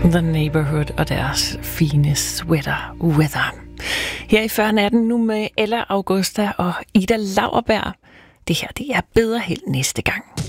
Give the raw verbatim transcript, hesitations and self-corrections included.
The Neighborhood og deres fine sweater weather. Her i fyrre natten nu med Ella Augusta og Ida Lauerberg. Det her, det er bedre held næste gang.